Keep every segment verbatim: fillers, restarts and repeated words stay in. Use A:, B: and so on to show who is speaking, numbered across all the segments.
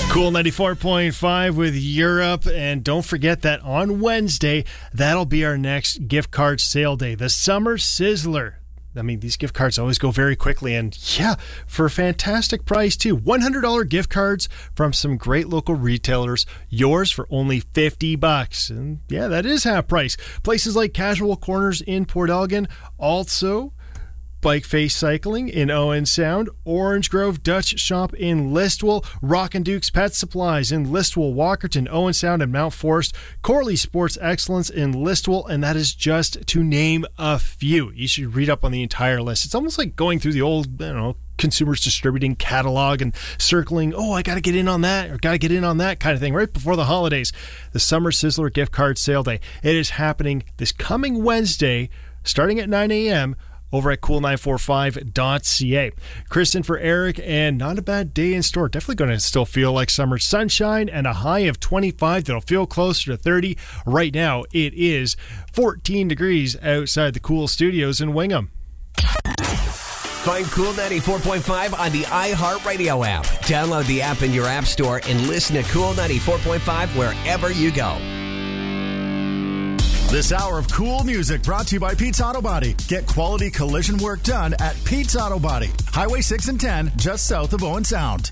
A: Cool ninety-four point five with Europe, and don't forget that on Wednesday, that'll be our next gift card sale day, the Summer Sizzler. I mean, these gift cards always go very quickly, and yeah, for a fantastic price too. one hundred dollars gift cards from some great local retailers, yours for only fifty bucks. And yeah, that is half price. Places like Casual Corners in Port Elgin, also Bike Face Cycling in Owen Sound, Orange Grove Dutch Shop in Listowel, Rock and Duke's Pet Supplies in Listowel, Walkerton, Owen Sound, and Mount Forest, Corley Sports Excellence in Listowel, and that is just to name a few. You should read up on the entire list. It's almost like going through the old, I don't know, Consumers Distributing catalog and circling, oh, I got to get in on that or got to get in on that kind of thing right before the holidays. The Summer Sizzler Gift Card Sale Day. It is happening this coming Wednesday, starting at nine a.m., over at cool nine forty-five dot c a. Kristen for Eric, and not a bad day in store. Definitely going to still feel like summer sunshine and a high of twenty-five that'll feel closer to thirty. Right now, it is fourteen degrees outside the Cool Studios in Wingham.
B: Find Cool ninety-four point five on the iHeartRadio app. Download the app in your app store and listen to Cool ninety-four point five wherever you go.
C: This hour of cool music brought to you by Pete's Auto Body. Get quality collision work done at Pete's Auto Body. Highway six and ten, just south of Owen Sound.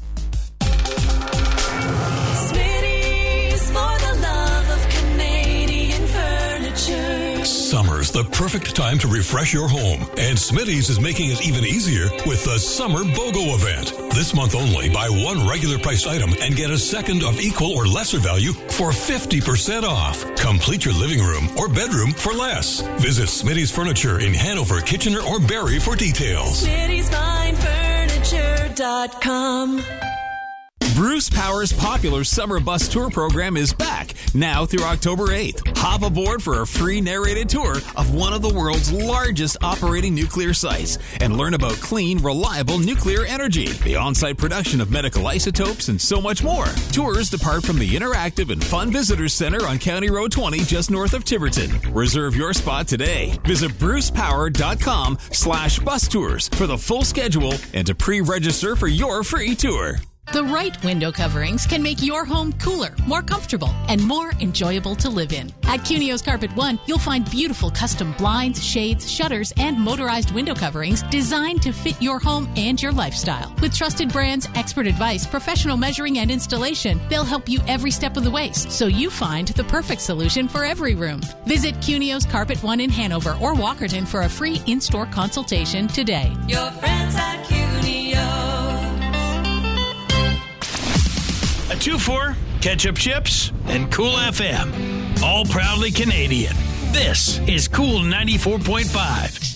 D: Smitty's for the love of Canadian furniture.
E: Summer's the perfect time to refresh your home, and Smitty's is making it even easier with the Summer BOGO event. This month only, buy one regular priced item and get a second of equal or lesser value for fifty percent off. Complete your living room or bedroom for less. Visit Smitty's Furniture in Hanover, Kitchener, or Barrie for details.
D: Smitty's Fine Furniture dot com.
F: Bruce Power's popular summer bus tour program is back now through October eighth. Hop aboard for a free narrated tour of one of the world's largest operating nuclear sites and learn about clean, reliable nuclear energy, the on-site production of medical isotopes, and so much more. Tours depart from the interactive and fun Visitors Center on County Road twenty just north of Tiverton. Reserve your spot today. Visit bruce power dot com slash bus tours for the full schedule and to pre-register for your free tour.
G: The right window coverings can make your home cooler, more comfortable, and more enjoyable to live in. At Cunio's Carpet One, you'll find beautiful custom blinds, shades, shutters, and motorized window coverings designed to fit your home and your lifestyle. With trusted brands, expert advice, professional measuring, and installation, they'll help you every step of the way, so you find the perfect solution for every room. Visit Cunio's Carpet One in Hanover or Walkerton for a free in-store consultation today.
D: Your friends at Cunio.
H: A two four, Ketchup Chips, and Cool F M. All proudly Canadian. This is Cool ninety-four point five.